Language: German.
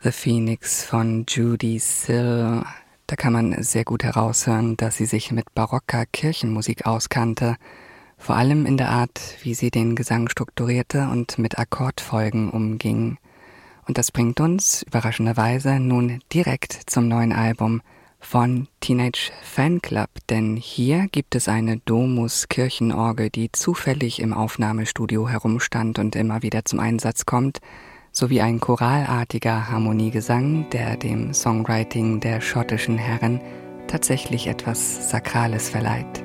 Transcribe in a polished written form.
The Phoenix von Judee Sill. Da kann man sehr gut heraushören, dass sie sich mit barocker Kirchenmusik auskannte, vor allem in der Art, wie sie den Gesang strukturierte und mit Akkordfolgen umging. Und das bringt uns, überraschenderweise, nun direkt zum neuen Album von Teenage Fanclub, denn hier gibt es eine Domus-Kirchenorgel, die zufällig im Aufnahmestudio herumstand und immer wieder zum Einsatz kommt, sowie ein choralartiger Harmoniegesang, der dem Songwriting der schottischen Herren tatsächlich etwas Sakrales verleiht.